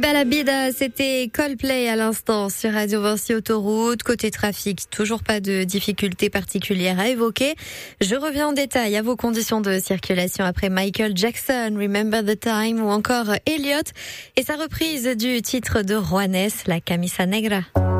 Bella Vida, c'était Coldplay à l'instant sur Radio Vinci Autoroute. Côté trafic, toujours pas de difficultés particulières à évoquer. Je reviens en détail à vos conditions de circulation après Michael Jackson, Remember the Time ou encore Elliott et sa reprise du titre de Juanes, La Camisa Negra.